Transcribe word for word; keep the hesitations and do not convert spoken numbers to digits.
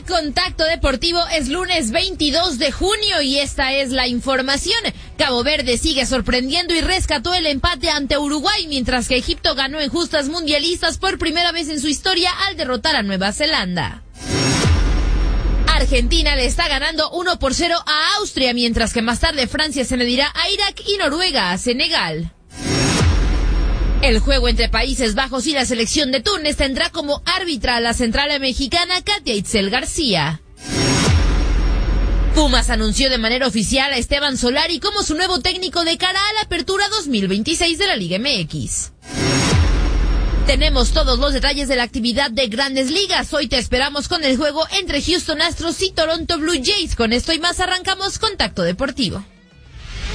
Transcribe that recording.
Contacto Deportivo es lunes veintidós de junio y esta es la información. Cabo Verde sigue sorprendiendo y rescató el empate ante Uruguay, mientras que Egipto ganó en justas mundialistas por primera vez en su historia al derrotar a Nueva Zelanda. Argentina le está ganando uno por cero a Austria, mientras que más tarde Francia se medirá a Irak y Noruega a Senegal. El juego entre Países Bajos y la selección de Túnez tendrá como árbitra a la central mexicana Katia Itzel García. Pumas anunció de manera oficial a Esteban Solari como su nuevo técnico de cara a la apertura dos mil veintiséis de la Liga M X. Tenemos todos los detalles de la actividad de Grandes Ligas. Hoy te esperamos con el juego entre Houston Astros y Toronto Blue Jays. Con esto y más arrancamos Contacto Deportivo.